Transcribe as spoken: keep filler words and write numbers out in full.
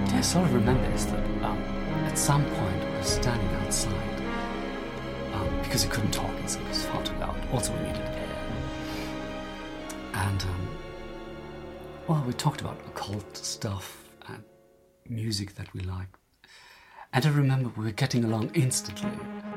what I sort of remember is that um, at some point we were standing outside um, because we couldn't talk inside, it was far too loud. Also, we needed air. And, um, well, we talked about occult stuff and music that we liked. And I remember we were getting along instantly.